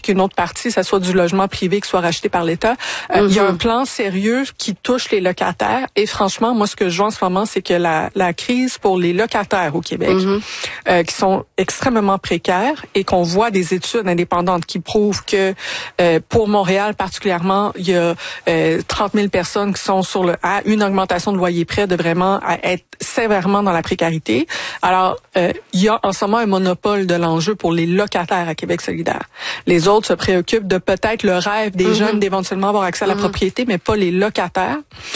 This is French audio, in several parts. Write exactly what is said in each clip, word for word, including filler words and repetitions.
qu'une autre partie, ça soit du logement privé qui soit racheté par l'État. Euh, mm-hmm. Il y a un plan sérieux qui touche les locataires. Et franchement, moi, ce que je vois en ce moment, c'est que la, la crise pour les locataires au Québec, mm-hmm. euh, qui sont extrêmement précaires et qu'on voit des études indépendantes qui prouvent que euh, pour Montréal particulièrement, il y a euh, trente mille personnes qui sont sur le à une augmentation de loyer près de vraiment à être sévèrement dans la précarité. Alors, euh, il y a en ce moment un monopole de l'enjeu pour les locataires à Québec solidaire. Les autres se préoccupent de peut-être le rêve des mm-hmm. jeunes d'éventuellement avoir accès à la mm-hmm. propriété, mais pas les locataires.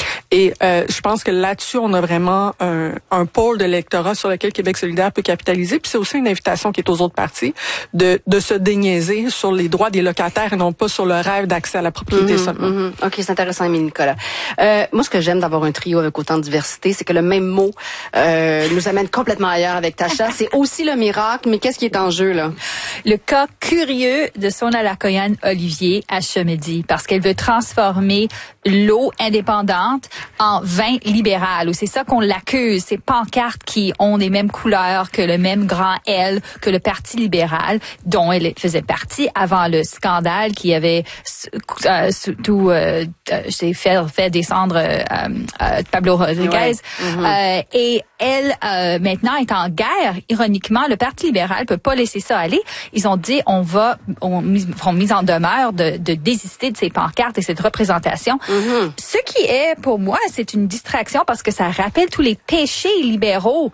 Et euh, je pense que là-dessus, on a vraiment un, un pôle de l'électorat sur lequel Québec solidaire peut capitaliser. Puis c'est aussi une invitation qui est aux autres partis de, de se déniaiser sur les droits des locataires et non pas sur le rêve d'accès à la propriété mm-hmm, seulement. Mm-hmm. OK, c'est intéressant, Émilie Nicolas. Euh, moi, ce que j'aime d'avoir un trio avec autant de diversité, c'est que le même mot euh, nous amène complètement ailleurs avec Tasha. C'est aussi le miracle, mais qu'est-ce qui est en jeu, là? Le cas curieux de Sona Lakoyan-Olivier à Chemedy, parce qu'elle veut transformer l'eau indépendante en vin libéral. Ou c'est ça qu'on l'accuse. Ces pancartes qui ont les mêmes couleurs que le même grand L que le Parti libéral, dont elle faisait partie avant le scandale qui avait euh, tout euh, fait, fait descendre euh, euh, Pablo Rodriguez. Ouais. Mm-hmm. Euh, et elle, euh, maintenant, est en guerre. Ironiquement, le Parti libéral peut pas laisser ça aller. Ils ont dit, on va, on feront mise en demeure de, de désister de ces pancartes et cette représentation. Mm-hmm. Ce qui est, pour moi, c'est une distraction parce que ça rappelle tous les péchés libéraux.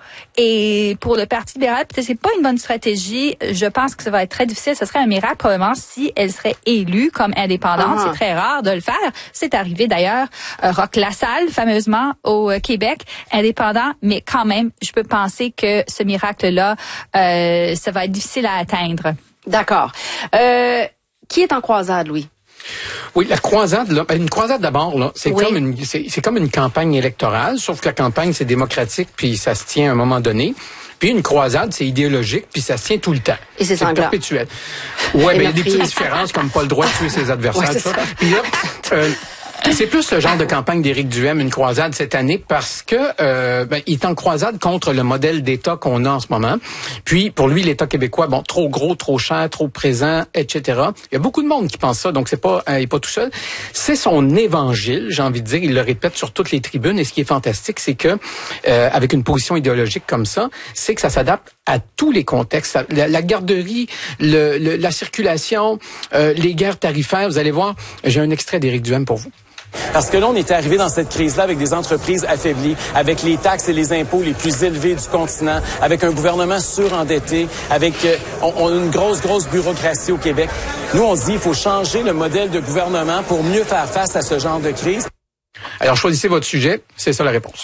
Et pour le Parti libéral, peut-être c'est pas une bonne stratégie. Je pense que ça va être très difficile. Ce serait un miracle, probablement, si elle serait élue comme indépendante. Uh-huh. C'est très rare de le faire. C'est arrivé, d'ailleurs, euh, Roch Lassalle, fameusement, au euh, Québec, indépendant. Mais quand même, je peux penser que ce miracle-là, euh, ça va être difficile à atteindre. D'accord. Euh, qui est en croisade, Louis? Oui, la croisade, là, une croisade d'abord, là, c'est oui. comme une, c'est, c'est comme une campagne électorale, sauf que la campagne, c'est démocratique, puis ça se tient à un moment donné. Puis une croisade, c'est idéologique, puis ça se tient tout le temps. Et c'est, c'est perpétuel. Ouais, ben il y a des petites différences, comme pas le droit de tuer ses adversaires, ouais, tout ça. ça. Puis là, euh, c'est plus le genre de campagne d'Éric Duhem, une croisade cette année, parce que euh, ben, il est en croisade contre le modèle d'État qu'on a en ce moment. Puis, pour lui, l'État québécois, bon, trop gros, trop cher, trop présent, et cetera. Il y a beaucoup de monde qui pense ça, donc c'est pas, euh, il est pas tout seul. C'est son évangile, j'ai envie de dire. Il le répète sur toutes les tribunes. Et ce qui est fantastique, c'est que, euh, avec une position idéologique comme ça, c'est que ça s'adapte à tous les contextes. La, la garderie, le, le, la circulation, euh, les guerres tarifaires. Vous allez voir, j'ai un extrait d'Éric Duhem pour vous. Parce que là, on est arrivé dans cette crise-là avec des entreprises affaiblies, avec les taxes et les impôts les plus élevés du continent, avec un gouvernement surendetté, avec euh, on, on a une grosse, grosse bureaucratie au Québec. Nous, on se dit il faut changer le modèle de gouvernement pour mieux faire face à ce genre de crise. Alors, choisissez votre sujet, c'est ça la réponse.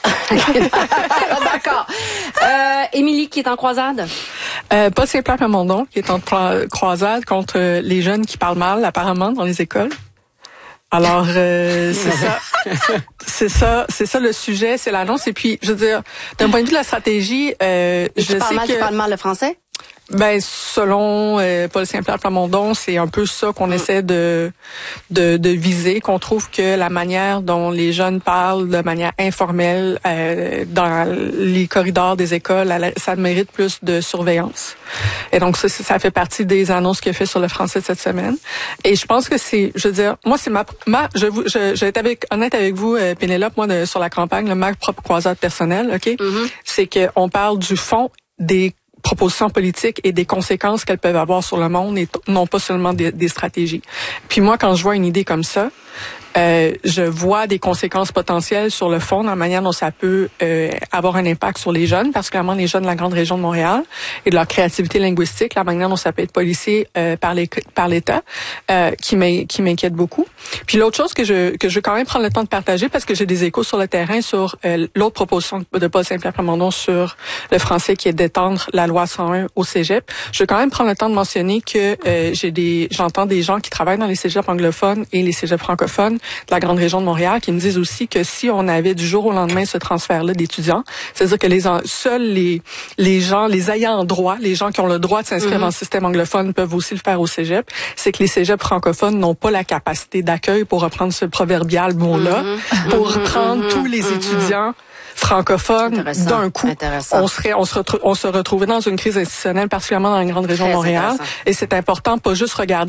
D'accord. Euh, Émilie, qui est en croisade? Euh, Paul Saint-Pierre Plamondon, qui est en croisade contre les jeunes qui parlent mal, apparemment, dans les écoles. Alors, euh, c'est ça, c'est ça, c'est ça le sujet, c'est l'annonce. Et puis, je veux dire, d'un point de vue de la stratégie, euh, Et je tu parles sais mal, que... tu parles mal le français? Ben, selon euh, Paul Saint-Pierre Plamondon, c'est un peu ça qu'on mm. essaie de, de de viser, qu'on trouve que la manière dont les jeunes parlent de manière informelle euh, dans les corridors des écoles, ça mérite plus de surveillance. Et donc ça, ça fait partie des annonces qu'il a fait sur le français de cette semaine. Et je pense que c'est, je veux dire, moi c'est ma, ma je vous, je, je vais être avec, honnête avec vous, euh, Pénélope, moi de, sur la campagne, là, ma propre croisade personnelle, ok, mm-hmm. c'est que on parle du fond des propositions politiques et des conséquences qu'elles peuvent avoir sur le monde et t- non pas seulement des, des stratégies. Puis moi, quand je vois une idée comme ça, euh, je vois des conséquences potentielles sur le fond, dans la manière dont ça peut euh, avoir un impact sur les jeunes, particulièrement les jeunes de la grande région de Montréal, et de leur créativité linguistique, la manière dont ça peut être policé euh, par, les, par l'État, euh, qui, m'in, qui m'inquiète beaucoup. Puis l'autre chose que je que je veux quand même prendre le temps de partager, parce que j'ai des échos sur le terrain sur euh, l'autre proposition de Paul Saint-Pierre Plamondon sur le français, qui est d'étendre la loi cent un au cégep. Je veux quand même prendre le temps de mentionner que euh, j'ai des j'entends des gens qui travaillent dans les cégeps anglophones et les cégeps francophones de la grande région de Montréal qui me disent aussi que si on avait du jour au lendemain ce transfert-là d'étudiants, c'est-à-dire que les seuls les les gens, les ayants droit, les gens qui ont le droit de s'inscrire mm-hmm. dans le système anglophone peuvent aussi le faire au cégep, c'est que les cégeps francophones n'ont pas la capacité d'accueil, pour reprendre ce proverbial mot-là, mm-hmm. pour mm-hmm. prendre mm-hmm. tous les mm-hmm. étudiants francophones d'un coup. On serait, on se retrouve, on se retrouvait dans une crise institutionnelle, particulièrement dans la grande région de Montréal. Et c'est important, pas juste regarder